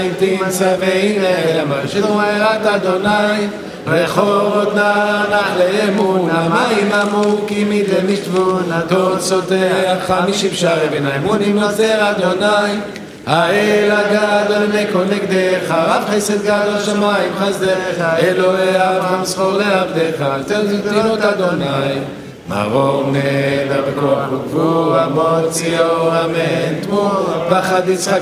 תנצבנה למרשת ומארת אדוני רחובות נח לאמונה מים עמוקים מדי משתבונה תוצאותיה 50 שערי בין האמונים נוצר אדוני האל הגדול נקו נגדך רב חסד גדול שמיים חסדך אלוהי אברהם זכור לעבדך תנות אדוני מרום נדר בכוח וגבורה מוציאו אמן תמו פחד יצחק